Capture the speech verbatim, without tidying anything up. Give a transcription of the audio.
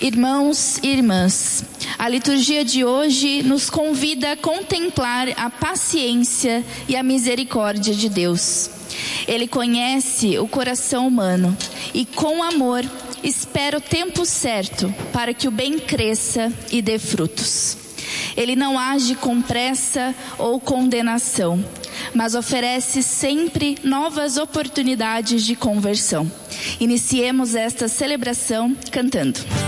Irmãos e irmãs, a liturgia de hoje nos convida a contemplar a paciência e a misericórdia de Deus. Ele conhece o coração humano e, com amor, espera o tempo certo para que o bem cresça e dê frutos. Ele não age com pressa ou condenação, mas oferece sempre novas oportunidades de conversão. Iniciemos esta celebração cantando.